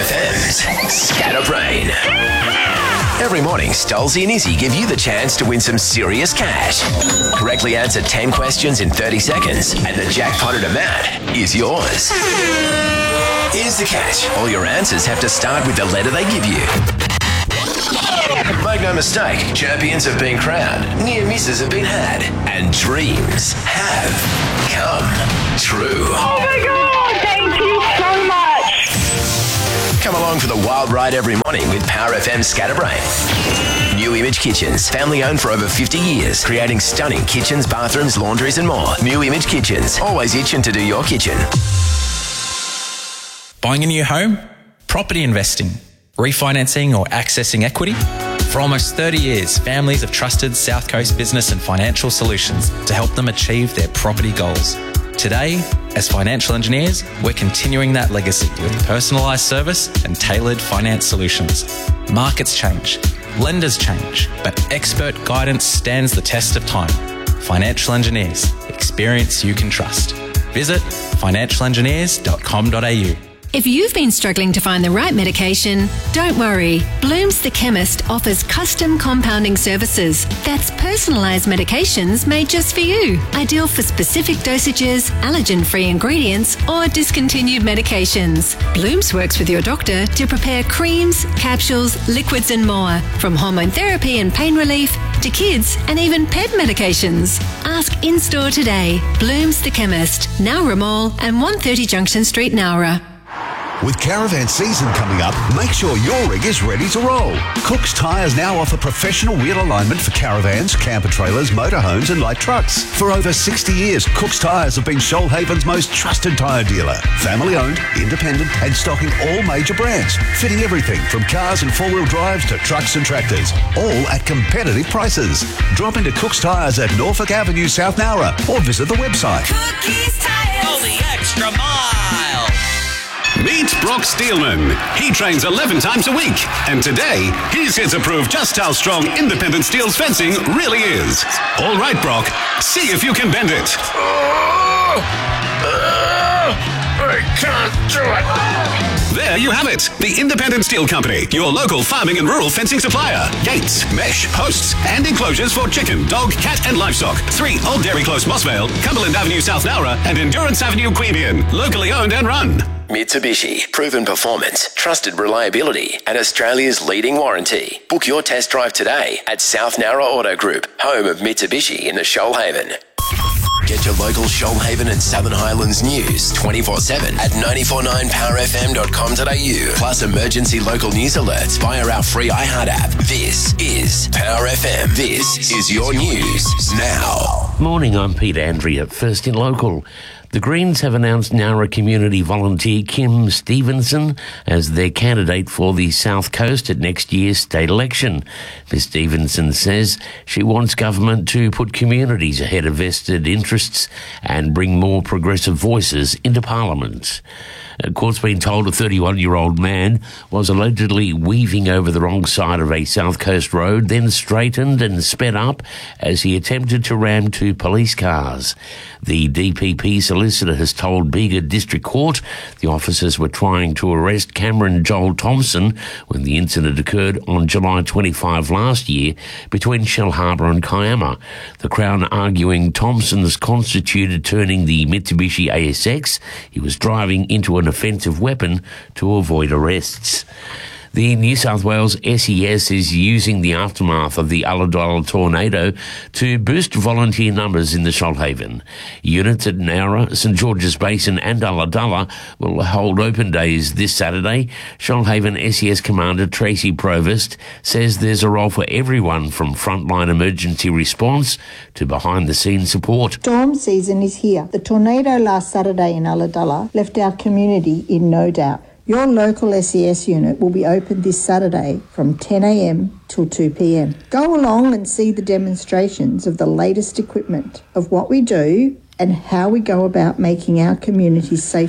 FM's Scatterbrain. Every morning, Stolzy and Izzy give you the chance to win some serious cash. Correctly answer 10 questions in 30 seconds, and the jackpotted amount is yours. Here's the catch. All your answers have to start with the letter they give you. Make no mistake, champions have been crowned, near misses have been had, and dreams have come true. Oh my God, thank you so much. Come along for the wild ride every morning with Power FM Scatterbrain. New Image Kitchens, family owned for over 50 years, creating stunning kitchens, bathrooms, laundries and more. New Image Kitchens, always itching to do your kitchen. Buying a new home? Property investing? Refinancing or accessing equity? For almost 30 years, families have trusted South Coast Business and Financial Solutions to help them achieve their property goals. Today, as financial engineers, we're continuing that legacy with personalised service and tailored finance solutions. Markets change, lenders change, but expert guidance stands the test of time. Financial engineers, experience you can trust. Visit financialengineers.com.au. If you've been struggling to find the right medication, don't worry. Bloom's the Chemist offers custom compounding services. That's personalised medications made just for you. Ideal for specific dosages, allergen-free ingredients, or discontinued medications. Bloom's works with your doctor to prepare creams, capsules, liquids and more. From hormone therapy and pain relief to kids and even pet medications. Ask in-store today. Bloom's the Chemist, Nowra Mall and 130 Junction Street, Nowra. With caravan season coming up, make sure your rig is ready to roll. Cook's Tyres now offer professional wheel alignment for caravans, camper trailers, motorhomes and light trucks. For over 60 years, Cook's Tyres have been Shoalhaven's most trusted tyre dealer. Family owned, independent and stocking all major brands. Fitting everything from cars and four-wheel drives to trucks and tractors. All at competitive prices. Drop into Cook's Tyres at Norfolk Avenue, South Nowra or visit the website. Cookies Tyres. Go the extra mile. Meet Brock Steelman. He trains 11 times a week. And today, he's here to prove just how strong independent steel's fencing really is. All right, Brock. See if you can bend it. I can't do it. There you have it. The Independent Steel Company, your local farming and rural fencing supplier. Gates, mesh, posts, and enclosures for chicken, dog, cat, and livestock. 3 Old Dairy Close, Mossvale, Cumberland Avenue, South Nowra, and Endurance Avenue, Queanbeyan. Locally owned and run. Mitsubishi, proven performance, trusted reliability, and Australia's leading warranty. Book your test drive today at South Nowra Auto Group, home of Mitsubishi in the Shoalhaven. Get your local Shoalhaven and Southern Highlands news 24/7 at 949powerfm.com.au. Plus emergency local news alerts via our free iHeart app. This is Power FM. This is your news now. Morning, I'm Peter Andrea, first in local. The Greens have announced Nowra community volunteer Kim Stevenson as their candidate for the South Coast at next year's state election. Ms Stevenson says she wants government to put communities ahead of vested interests and bring more progressive voices into Parliament. Court's been told a 31-year-old man was allegedly weaving over the wrong side of a South Coast road, then straightened and sped up as he attempted to ram 2 police cars. The DPP solicitor has told Bega District Court the officers were trying to arrest Cameron Joel Thompson when the incident occurred on July 25 last year between Shellharbour and Kiama. The Crown arguing Thompson's constituted turning the Mitsubishi ASX he was driving into an offensive weapon to avoid arrests. The New South Wales SES is using the aftermath of the Ulladulla tornado to boost volunteer numbers in the Shoalhaven. Units at Nowra, St George's Basin and Ulladulla will hold open days this Saturday. Shoalhaven SES Commander Tracy Provost says there's a role for everyone from frontline emergency response to behind-the-scenes support. Storm season is here. The tornado last Saturday in Ulladulla left our community in no doubt. Your local SES unit will be open this Saturday from 10 a.m. till 2 p.m. Go along and see the demonstrations of the latest equipment, of what we do and how we go about making our communities safer.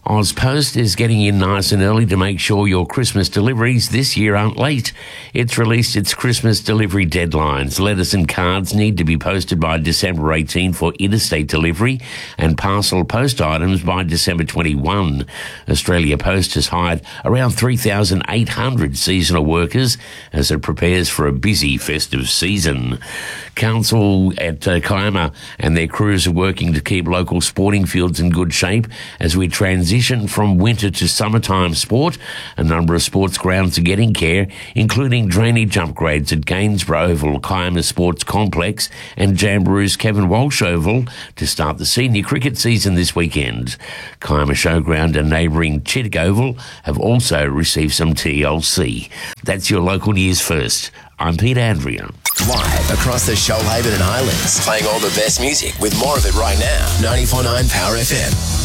Ozpost is getting in nice and early to make sure your Christmas deliveries this year aren't late. It's released its Christmas delivery deadlines. Letters and cards need to be posted by December 18 for interstate delivery and parcel post items by December 21. Australia Post has hired around 3,800 seasonal workers as it prepares for a busy festive season. Council at Kiama and their crews are working to keep local sporting fields in good shape as we transition from winter to summertime sport. A number of sports grounds are getting care, including drainage upgrades at Gainsborough Oval, Kiama Sports Complex and Jamboroo's Kevin Walsh Oval to start the senior cricket season this weekend. Kiama Showground and neighbouring Chittick Oval have also received some TLC. That's your local news first. I'm Peter Andrea. Live across the Shoalhaven and Highlands, playing all the best music with more of it right now. 94.9 Power FM.